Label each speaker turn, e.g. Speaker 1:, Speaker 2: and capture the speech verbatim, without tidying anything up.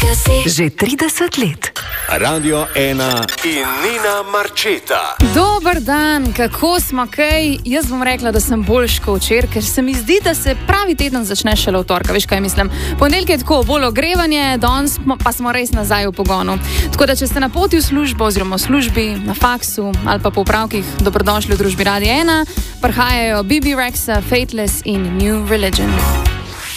Speaker 1: Že trideset let.
Speaker 2: Radio ena in Nina Marčeta.
Speaker 3: Dober dan, kako smo kaj? Jaz bom rekla, da sem boljš kot včeraj, ker se mi zdi, da se pravi teden začne šele v torka. Veš, kaj mislim? Ponedeljek je tako bolj ogrevanje, danes pa smo res nazaj v pogonu. Tako da, če ste na poti v službo oziroma v službi, na faksu ali pa po opravkih, dobrodošli v družbi Radio ena. Prihajajo B B Rexa, Fateless in New Religion.